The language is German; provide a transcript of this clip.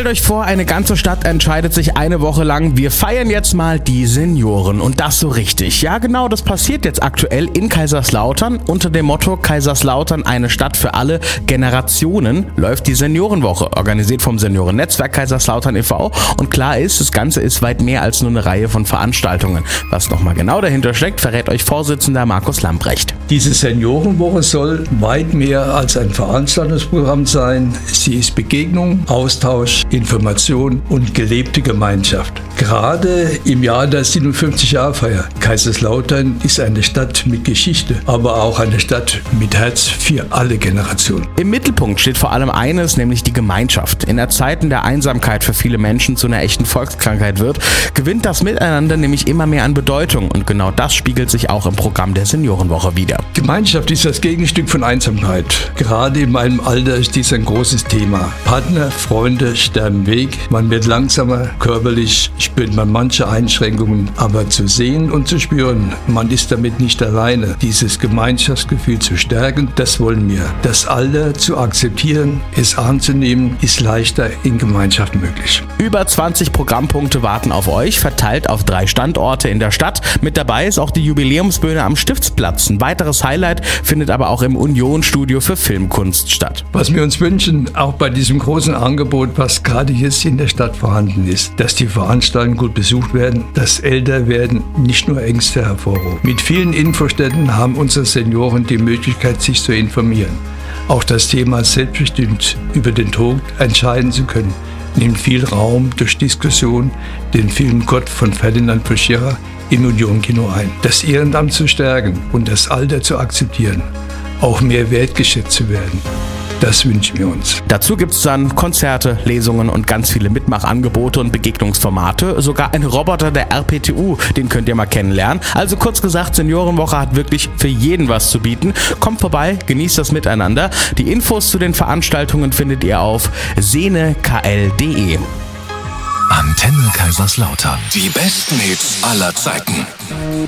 euch vor, eine ganze Stadt entscheidet sich eine Woche lang, wir feiern jetzt mal die Senioren und das so richtig. Ja genau, das passiert jetzt aktuell in Kaiserslautern. Unter dem Motto Kaiserslautern, eine Stadt für alle Generationen, läuft die Seniorenwoche, organisiert vom Seniorennetzwerk Kaiserslautern e.V. Und klar ist, das Ganze ist weit mehr als nur eine Reihe von Veranstaltungen. Was nochmal genau dahinter steckt, verrät euch Vorsitzender Markus Lamprecht. Diese Seniorenwoche soll weit mehr als ein Veranstaltungsprogramm sein. Sie ist Begegnung, Austausch, Information und gelebte Gemeinschaft. Gerade im Jahr der 57-Jahr-Feier. Kaiserslautern ist eine Stadt mit Geschichte, aber auch eine Stadt mit Herz für alle Generationen. Im Mittelpunkt steht vor allem eines, nämlich die Gemeinschaft. In der Zeiten der Einsamkeit für viele Menschen zu einer echten Volkskrankheit wird, gewinnt das Miteinander nämlich immer mehr an Bedeutung. Und genau das spiegelt sich auch im Programm der Seniorenwoche wider. Gemeinschaft ist das Gegenstück von Einsamkeit. Gerade in meinem Alter ist dies ein großes Thema. Partner, Freunde sterben weg, man wird langsamer, körperlich spürt man manche Einschränkungen, aber zu sehen und zu spüren, man ist damit nicht alleine. Dieses Gemeinschaftsgefühl zu stärken, das wollen wir. Das Alter zu akzeptieren, es anzunehmen, ist leichter in Gemeinschaft möglich. Über 20 Programmpunkte warten auf euch, verteilt auf 3 Standorte in der Stadt. Mit dabei ist auch die Jubiläumsbühne am Stiftsplatz. Ein weiteres Highlight findet aber auch im Union-Studio für Filmkunst statt. Was wir uns wünschen, auch bei diesem großen Angebot, was gerade jetzt in der Stadt vorhanden ist, dass die Veranstaltungen gut besucht werden, das Älterwerden nicht nur Ängste hervorruft. Mit vielen Infostätten haben unsere Senioren die Möglichkeit, sich zu informieren. Auch das Thema selbstbestimmt über den Tod entscheiden zu können, nimmt viel Raum durch Diskussion, den Film Gott von Ferdinand von Schirach im Union-Kino ein. Das Ehrenamt zu stärken und das Alter zu akzeptieren, auch mehr wertgeschätzt zu werden. Das wünschen wir uns. Dazu gibt es dann Konzerte, Lesungen und ganz viele Mitmachangebote und Begegnungsformate. Sogar ein Roboter der RPTU, den könnt ihr mal kennenlernen. Also kurz gesagt, Seniorenwoche hat wirklich für jeden was zu bieten. Kommt vorbei, genießt das Miteinander. Die Infos zu den Veranstaltungen findet ihr auf senekl.de. Antenne Kaiserslautern. Die besten Hits aller Zeiten.